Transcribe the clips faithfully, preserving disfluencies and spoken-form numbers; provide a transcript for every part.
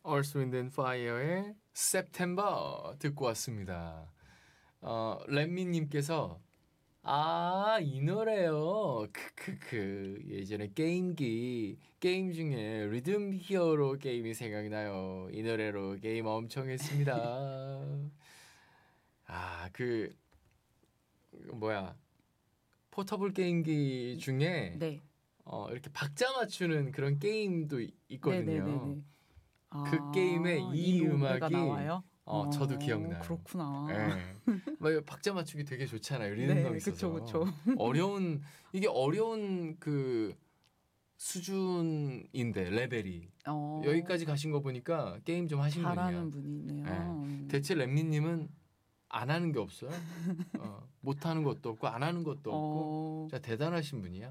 Earth, Wind and Fire의 September 듣고 왔습니다. 어, 렛미님께서 아, 이 노래요. 크크크. 예전에 게임기 게임 중에 리듬 히어로 게임이 생각나요. 이 노래로 게임 엄청 했습니다. 아, 그 뭐야? 포터블 게임기 중에 네. 어, 이렇게 박자 맞추는 그런 게임도 있거든요. 네네네네. 그 아, 게임에 이, 이 노래가 음악이 나와요? 어, 저도 기억나요. 그렇구나. 네. 막 박자 맞추기 되게 좋잖아요. 리듬감 네, 있어서. 그쵸, 그쵸. 어려운 이게 어려운 그 수준인데 레벨이 어, 여기까지 가신 거 보니까 게임 좀 하신 잘하는 분이야. 분이네요. 네. 음. 대체 렛미님은 안 하는 게 없어요. 어, 못 하는 것도 없고 안 하는 것도 없고, 어, 진짜 대단하신 분이야.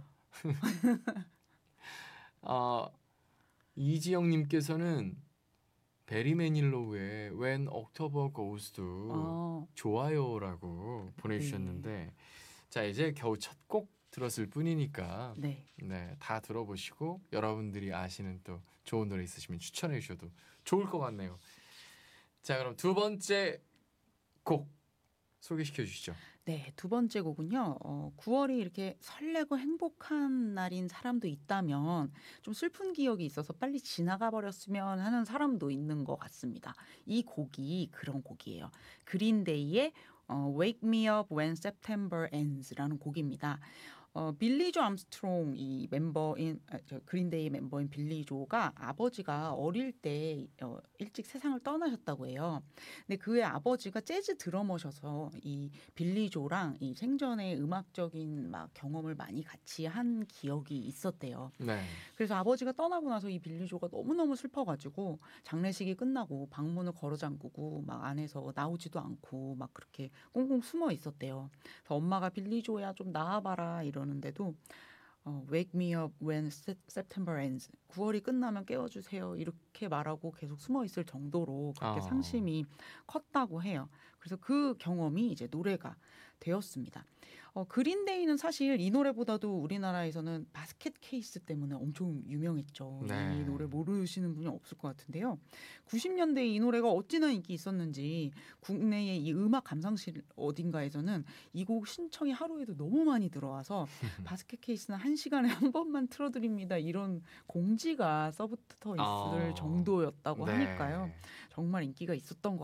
어, 이지영님께서는 베리 매닐로우의 When October Goes To 어, 좋아요라고 보내주셨는데, 자 이제 겨우 첫 곡 들었을 뿐이니까 네. 네, 다 들어보시고 여러분들이 아시는 또 좋은 노래 있으시면 추천해 주셔도 좋을 것 같네요. 자 그럼 두 번째 곡 소개시켜 주시죠. 네, 두 번째 곡은요. 어, 구월이 이렇게 설레고 행복한 날인 사람도 있다면 좀 슬픈 기억이 있어서 빨리 지나가 버렸으면 하는 사람도 있는 것 같습니다. 이 곡이 그런 곡이에요. 그린데이의 어, Wake Me Up When September Ends라는 곡입니다. 어, 빌리 조 암스트롱 이 멤버인 아, 저 그린데이 멤버인 빌리 조가 아버지가 어릴 때 어, 일찍 세상을 떠나셨다고 해요. 근데 그의 아버지가 재즈 드러머셔서 이 빌리 조랑 이 생전에 음악적인 막 경험을 많이 같이 한 기억이 있었대요. 네. 그래서 아버지가 떠나고 나서 이 빌리 조가 너무너무 슬퍼가지고 장례식이 끝나고 방문을 걸어 잠그고 막 안에서 나오지도 않고 막 그렇게 꽁꽁 숨어 있었대요. 그래서 엄마가 빌리 조야 좀 나와봐라 이러는데도 어, Wake me up when September ends. 구월이 끝나면 깨워주세요. 이렇게 말하고 계속 숨어 있을 정도로 그렇게 어. 상심이 컸다고 해요. 그래서 그 경험이 이제 노래가 되었습니다. 어, 그린데이는 사실 이 노래보다도 우리나라에서는 바스켓 케이스 때문에 엄청 유명했죠. 네. 이 노래 모르시는 분이 없을 것 같은데요. 구십 년대에 이 노래가 어찌나 인기 있었는지 국내의 이 음악 감상실 어딘가에서는 이 곡 신청이 하루에도 너무 많이 들어와서 바스켓 케이스는 한 시간에 한 번만 틀어드립니다. 이런 공지가 써붙어 있을 어. 정도였다고 네. 하니까요. 정말 인기가 있었던 것